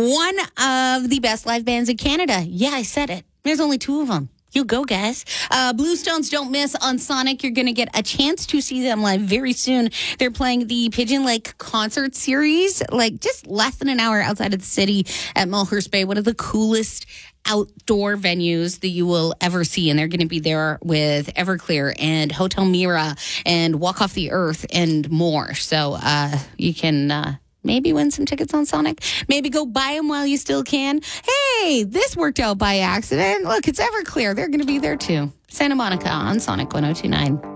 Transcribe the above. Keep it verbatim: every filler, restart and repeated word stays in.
one of the best live bands in Canada. Yeah, I said it. There's only two of them. You go, guys. Uh, Bluestones don't miss on Sonic. You're going to get a chance to see them live very soon. They're playing the Pigeon Lake concert series, like just less than an hour outside of the city at Mulhurst Bay, one of the coolest outdoor venues that you will ever see. And they're going to be there with Everclear and Hotel Mira and Walk Off the Earth and more. So uh, you can... Uh, Maybe win some tickets on Sonic. Maybe go buy them while you still can. Hey, this worked out by accident. Look, it's Everclear. They're going to be there too. Santa Monica on Sonic one oh two point nine.